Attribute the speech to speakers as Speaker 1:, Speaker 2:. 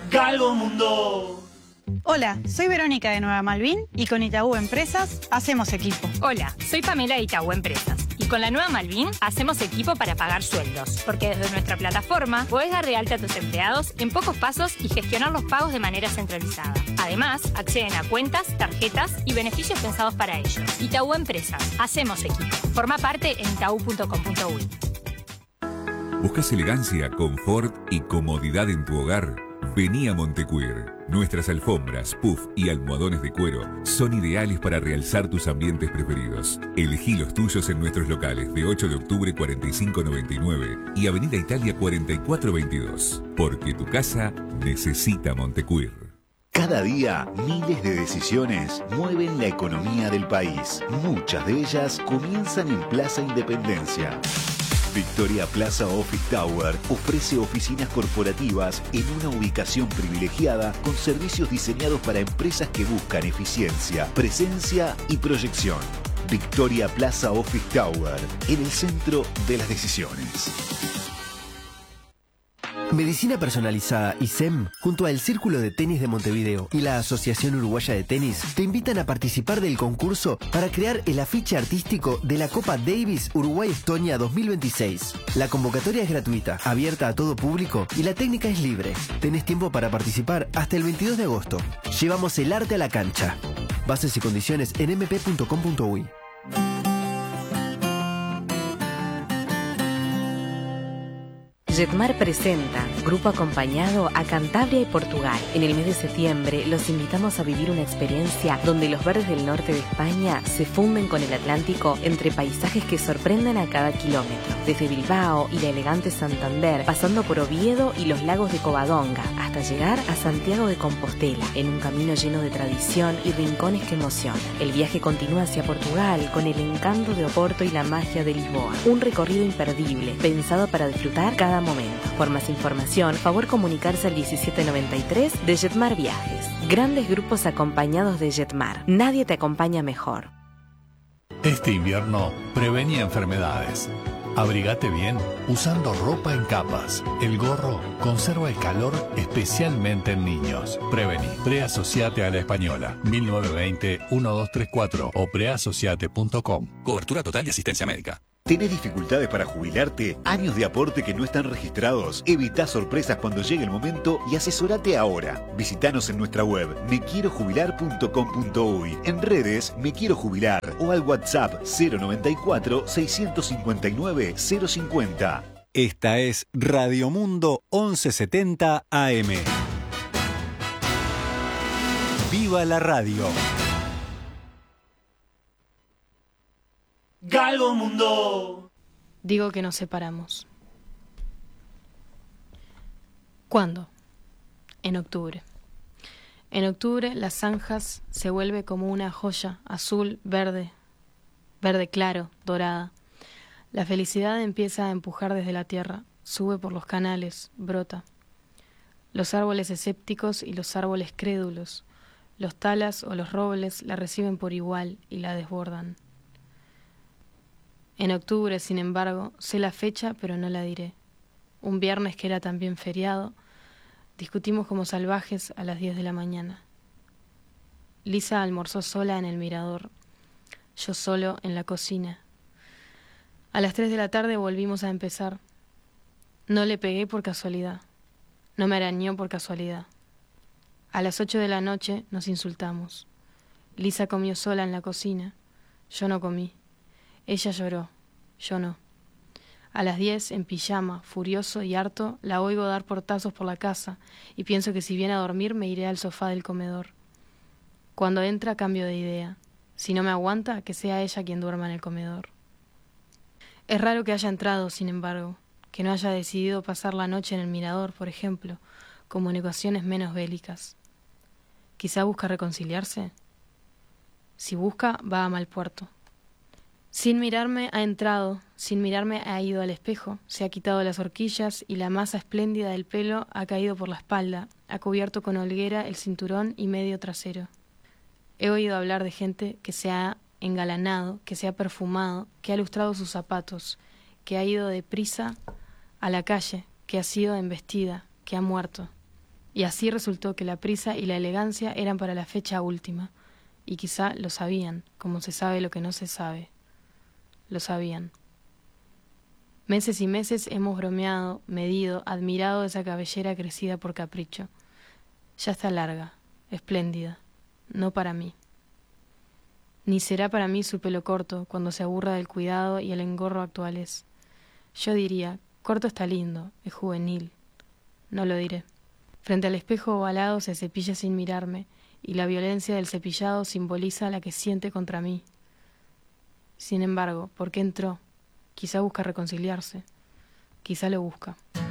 Speaker 1: Galgo Mundo.
Speaker 2: Hola, soy Verónica de Nueva Malvin y con Itaú Empresas hacemos equipo.
Speaker 3: Hola, soy Pamela de Itaú Empresas y con la Nueva Malvin hacemos equipo para pagar sueldos, porque desde nuestra plataforma podés dar de alta a tus empleados en pocos pasos y gestionar los pagos de manera centralizada. Además, acceden a cuentas, tarjetas y beneficios pensados para ellos. Itaú Empresas, hacemos equipo. Forma parte en itau.com.uy.
Speaker 4: ¿Buscas elegancia, confort y comodidad en tu hogar? Vení a Montecuir. Nuestras alfombras, puff y almohadones de cuero son ideales para realzar tus ambientes preferidos. Elegí los tuyos en nuestros locales de 8 de octubre 4599 y Avenida Italia 4422. Porque tu casa necesita Montecuir.
Speaker 5: Cada día, miles de decisiones mueven la economía del país. Muchas de ellas comienzan en Plaza Independencia. Victoria Plaza Office Tower ofrece oficinas corporativas en una ubicación privilegiada con servicios diseñados para empresas que buscan eficiencia, presencia y proyección. Victoria Plaza Office Tower, en el centro de las decisiones.
Speaker 6: Medicina Personalizada ISEM, junto al Círculo de Tenis de Montevideo y la Asociación Uruguaya de Tenis, te invitan a participar del concurso para crear el afiche artístico de la Copa Davis Uruguay-Estonia 2026. La convocatoria es gratuita, abierta a todo público y la técnica es libre. Tenés tiempo para participar hasta el 22 de agosto. Llevamos el arte a la cancha. Bases y condiciones en mp.com.uy.
Speaker 7: Jetmar presenta Grupo Acompañado a Cantabria y Portugal. En el mes de septiembre los invitamos a vivir una experiencia donde los verdes del norte de España se funden con el Atlántico entre paisajes que sorprenden a cada kilómetro. Desde Bilbao y la elegante Santander, pasando por Oviedo y los lagos de Covadonga, hasta llegar a Santiago de Compostela, en un camino lleno de tradición y rincones que emocionan. El viaje continúa hacia Portugal con el encanto de Oporto y la magia de Lisboa. Un recorrido imperdible, pensado para disfrutar cada momento. Por más información, favor comunicarse al 1793 de Jetmar Viajes. Grandes grupos acompañados de Jetmar. Nadie te acompaña mejor.
Speaker 8: Este invierno, prevení enfermedades. Abrigate bien usando ropa en capas. El gorro conserva el calor especialmente en niños. Prevení. Preasociate a la Española. 1920-1234 o preasociate.com. Cobertura total y asistencia médica.
Speaker 5: ¿Tenés dificultades para jubilarte? ¿Años de aporte que no están registrados? Evita sorpresas cuando llegue el momento y asesorate ahora. Visítanos en nuestra web mequierojubilar.com.uy, en redes Me Quiero Jubilar o al WhatsApp 094 659 050.
Speaker 9: Esta es Radio Mundo 1170 AM. ¡Viva la radio!
Speaker 1: Galgo Mundo.
Speaker 10: Digo que nos separamos. ¿Cuándo? En octubre. En octubre las zanjas se vuelve como una joya azul, verde, verde claro, dorada. La felicidad empieza a empujar desde la tierra, sube por los canales, brota. Los árboles escépticos y los árboles crédulos, los talas o los robles la reciben por igual y la desbordan. En octubre, sin embargo, sé la fecha, pero no la diré. Un viernes que era también feriado, discutimos como salvajes a las 10 de la mañana. Lisa almorzó sola en el mirador, yo solo en la cocina. A las 3 de la tarde volvimos a empezar. No le pegué por casualidad, no me arañó por casualidad. A las 8 de la noche nos insultamos. Lisa comió sola en la cocina, yo no comí. Ella lloró, yo no. A las 10, en pijama, furioso y harto, la oigo dar portazos por la casa y pienso que si viene a dormir me iré al sofá del comedor. Cuando entra cambio de idea. Si no me aguanta, que sea ella quien duerma en el comedor. Es raro que haya entrado, sin embargo, que no haya decidido pasar la noche en el mirador, por ejemplo, como en ocasiones menos bélicas. ¿Quizá busca reconciliarse? Si busca, va a mal puerto. Sin mirarme ha entrado, sin mirarme ha ido al espejo, se ha quitado las horquillas y la masa espléndida del pelo ha caído por la espalda, ha cubierto con holguera el cinturón y medio trasero. He oído hablar de gente que se ha engalanado, que se ha perfumado, que ha lustrado sus zapatos, que ha ido deprisa a la calle, que ha sido embestida, que ha muerto. Y así resultó que la prisa y la elegancia eran para la fecha última, y quizá lo sabían, como se sabe lo que no se sabe. Lo sabían. Meses y meses hemos bromeado, medido, admirado esa cabellera crecida por capricho. Ya está larga, espléndida, no para mí. Ni será para mí su pelo corto, cuando se aburra del cuidado y el engorro actuales. Yo diría, corto está lindo, es juvenil. No lo diré. Frente al espejo ovalado se cepilla sin mirarme, y la violencia del cepillado simboliza la que siente contra mí. Sin embargo, ¿por qué entró? Quizá busca reconciliarse. Quizá lo busca.